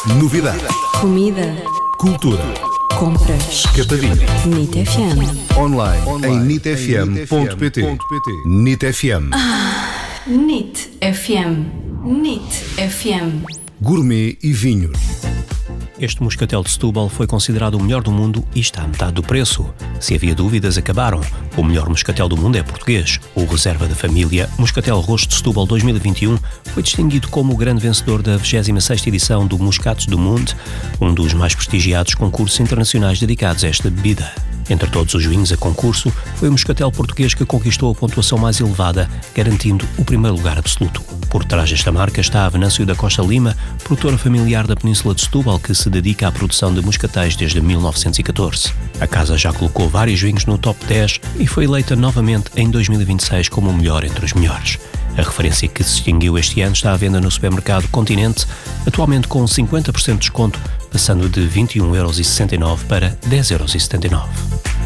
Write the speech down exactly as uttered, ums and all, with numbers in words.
Novidade. Comida. Cultura. Compras. Escapadinha. N I T F M. Online, Online. em nit f m ponto p t. N I T F M. N I T F M. N I T F M. Gourmet e vinhos. Este moscatel de Setúbal foi considerado o melhor do mundo e está à metade do preço. Se havia dúvidas, acabaram. O melhor moscatel do mundo é português. O Reserva da Família Moscatel Roxo de Setúbal dois mil e vinte e um foi distinguido como o grande vencedor da vigésima sexta edição do Moscatos do Mundo, um dos mais prestigiados concursos internacionais dedicados a esta bebida. Entre todos os vinhos a concurso, foi o moscatel português que conquistou a pontuação mais elevada, garantindo o primeiro lugar absoluto. Por trás desta marca está a Venâncio da Costa Lima, produtora familiar da Península de Setúbal, que se dedica à produção de moscatéis desde mil novecentos e catorze. A casa já colocou vários vinhos no top dez e foi eleita novamente em dois mil e vinte e seis como o melhor entre os melhores. A referência que se distinguiu este ano está à venda no supermercado Continente, atualmente com cinquenta por cento de desconto, passando de vinte e um euros e sessenta e nove para dez euros e setenta e nove.